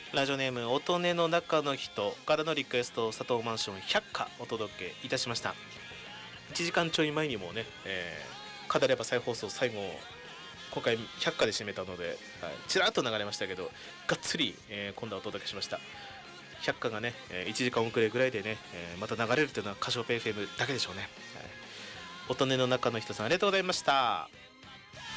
ラジオネーム音音の中の人からのリクエスト、佐藤マンション100花お届けいたしました。1時間ちょい前にもね、語れば再放送最後今回100花で締めたので、ちらっと流れましたけどがっつり、今度はお届けしました。100花がね、1時間遅れぐらいでね、また流れるというのはカシオペ FM だけでしょうね。音音の中の人さんありがとうございました。